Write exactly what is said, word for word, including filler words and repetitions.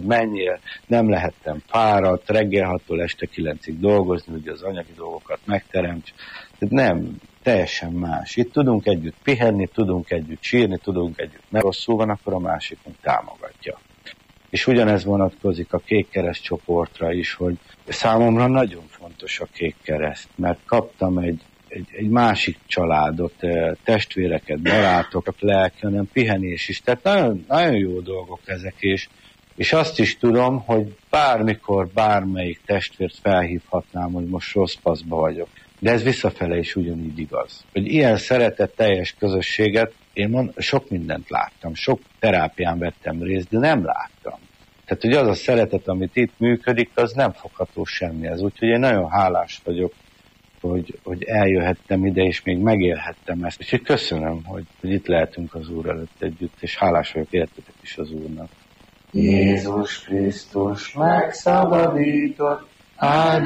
menjél, nem lehettem fáradt, reggel hattól este kilencig dolgozni, hogy az anyagi dolgokat megteremts. Tehát nem, teljesen más. Itt tudunk együtt pihenni, tudunk együtt sírni, tudunk együtt, mert rosszul van, akkor a másikunk támogatja. És ugyanez vonatkozik a Kékkereszt csoportra is, hogy számomra nagyon fontos a Kékkereszt, mert kaptam egy, egy, egy másik családot, testvéreket, barátokat, lelki, hanem pihenés is. Tehát nagyon, nagyon jó dolgok ezek, és, és azt is tudom, hogy bármikor bármelyik testvért felhívhatnám, hogy most rossz paszba vagyok. De ez visszafele is ugyanígy igaz. Hogy ilyen szeretett teljes közösséget, én mond, sok mindent láttam, sok terápián vettem részt, de nem láttam. Tehát, hogy az a szeretet, amit itt működik, az nem fogható semmihez. Úgyhogy én nagyon hálás vagyok, hogy, hogy eljöhettem ide, és még megélhettem ezt. És köszönöm, hogy, hogy itt lehetünk az Úr előtt együtt, és hálás vagyok értetek is az Úrnak. Jézus Krisztus megszabadított, áldott